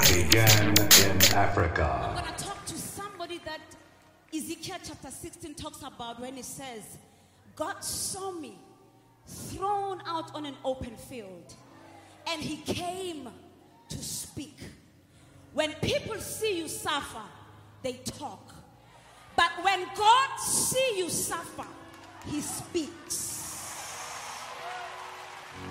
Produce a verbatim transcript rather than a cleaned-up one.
began in Africa. I'm going to talk to somebody that Ezekiel chapter sixteen talks about when it says, God saw me thrown out on an open field, and he came to speak. When people see you suffer, they talk. But when God sees you suffer, he speaks.